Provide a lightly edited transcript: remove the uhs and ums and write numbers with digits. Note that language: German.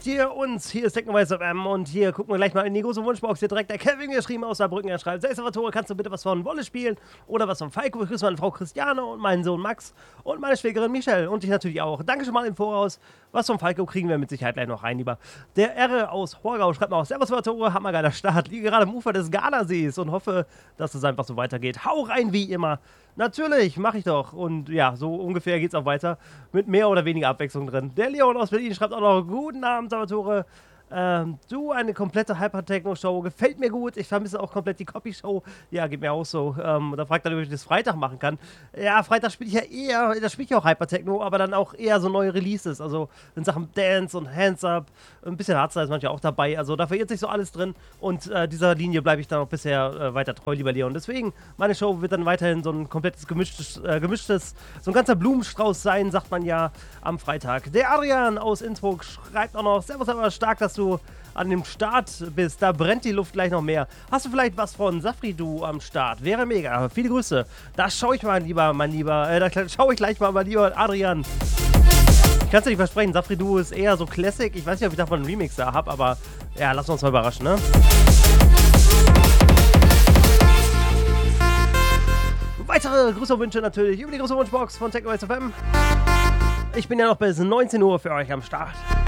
ihr uns? Hier ist Technoweise FM und hier gucken wir gleich mal in die große Wunschbox. Hier direkt der Kevin geschrieben aus Saarbrücken. Er schreibt: Salvatore, kannst du bitte was von Wolle spielen? Oder was von Falco? Ich grüße meine Frau Christiane und meinen Sohn Max und meine Schwägerin Michelle und ich natürlich auch. Danke schon mal im Voraus. Was von Falco kriegen wir mit Sicherheit gleich noch rein, lieber. Der R aus Horgau schreibt mal: Servus Salvatore, hammergeiler Start. Liege gerade am Ufer des Galasees und hoffe, dass es einfach so weitergeht. Hau rein wie immer. Natürlich, mache ich doch. Und ja, so ungefähr geht's auch weiter. Mit mehr oder weniger Abwechslung drin. Der Leon aus Berlin schreibt auch noch: Guten Abend, Salvatore. Du, eine komplette Hyper-Techno-Show. Gefällt mir gut. Ich vermisse auch komplett die Copy-Show. Ja, geht mir auch so. Da fragt er, ob ich das Freitag machen kann. Ja, Freitag spiele ich ja eher, da spiele ich auch Hyper-Techno, aber dann auch eher so neue Releases. Also in Sachen Dance und Hands-Up. Ein bisschen Hardstyle ist manchmal auch dabei. Also da verirrt sich so alles drin. Und dieser Linie bleibe ich dann auch bisher weiter treu, lieber Leon. Deswegen, meine Show wird dann weiterhin so ein komplettes gemischtes, so ein ganzer Blumenstrauß sein, sagt man ja, am Freitag. Der Adrian aus Innsbruck schreibt auch noch: Servus, aber stark, dass du an dem Start bist. Da brennt die Luft gleich noch mehr. Hast du vielleicht was von Safridu am Start? Wäre mega. Viele Grüße. Das schaue ich mal lieber, da schaue ich gleich mal, mein lieber Adrian. Ich kann es dir nicht versprechen, Safridu ist eher so Classic. Ich weiß nicht, ob ich davon einen Remix da habe, aber ja, lassen wir uns mal überraschen, ne? Weitere Grüße-Wünsche natürlich über die große Wunschbox von Technoweise FM. Ich bin ja noch bis 19 Uhr für euch am Start.